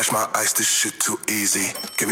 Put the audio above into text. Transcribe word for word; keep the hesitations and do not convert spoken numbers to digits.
Flash my ice, this shit too easy. Give me